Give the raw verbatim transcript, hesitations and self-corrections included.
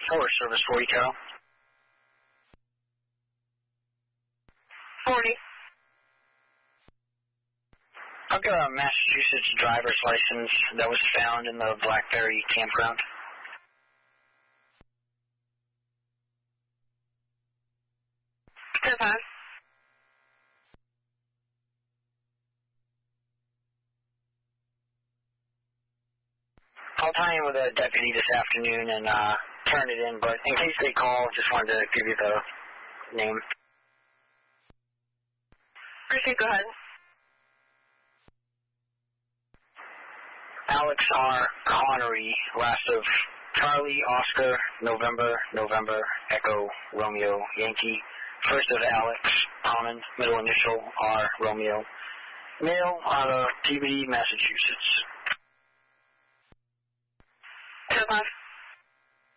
Forest Service forty, Carol. forty. I've got a Massachusetts driver's license that was found in the Blackberry campground. ten five. I'll tie in with a deputy this afternoon and uh, turn it in, but in case they call, just wanted to give you the name. Okay, go ahead. Alex R. Connery, last of Charlie, Oscar, November, November, Echo, Romeo, Yankee. First of Alex, Common, middle initial, R, Romeo. Male out of Peabody, Massachusetts. ten five.